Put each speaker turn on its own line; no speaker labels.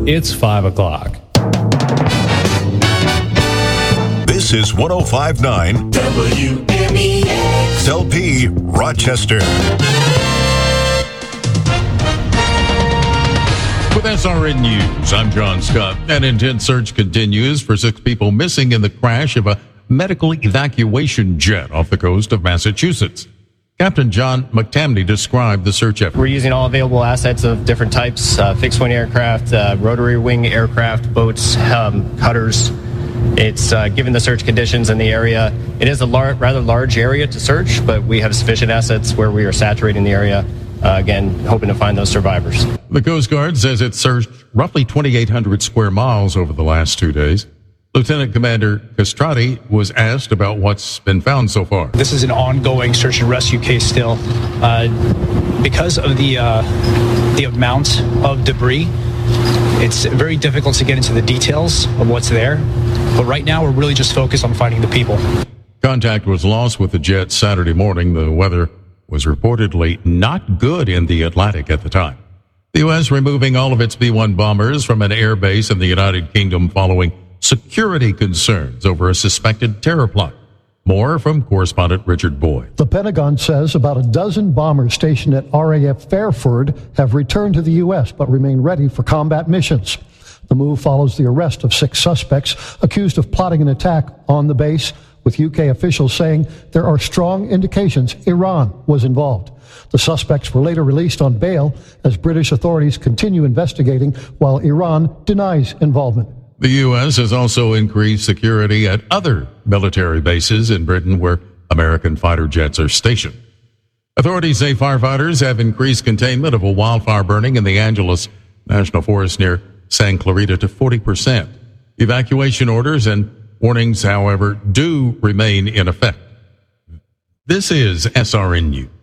It's 5 o'clock.
This is 105.9 WMEX LP Rochester.
With SRN News, I'm John Scott. An intense search continues for 6 people missing in the crash of a medical evacuation jet off the coast of Massachusetts. Captain John McTamney described the search effort.
We're using all available assets of different types, fixed-wing aircraft, rotary wing aircraft, boats, cutters. It's given the search conditions in the area. It is a rather large area to search, but we have sufficient assets where we are saturating the area, again, hoping to find those survivors.
The Coast Guard says it searched roughly 2,800 square miles over the last 2 days. Lieutenant Commander Castrati was asked about what's been found so far.
This is an ongoing search and rescue case still. Because of the amount of debris, it's very difficult to get into the details of what's there. But right now, we're really just focused on finding the people.
Contact was lost with the jet Saturday morning. The weather was reportedly not good in the Atlantic at the time. The U.S. removing all of its B-1 bombers from an air base in the United Kingdom following security concerns over a suspected terror plot. More from correspondent Richard Boyd.
The Pentagon says about a dozen bombers stationed at RAF Fairford have returned to the U.S. but remain ready for combat missions. The move follows the arrest of 6 suspects accused of plotting an attack on the base, with UK officials saying there are strong indications Iran was involved. The suspects were later released on bail as British authorities continue investigating while Iran denies involvement.
The U.S. has also increased security at other military bases in Britain where American fighter jets are stationed. Authorities say firefighters have increased containment of a wildfire burning in the Angeles National Forest near San Clarita to 40%. Evacuation orders and warnings, however, do remain in effect. This is SRN News.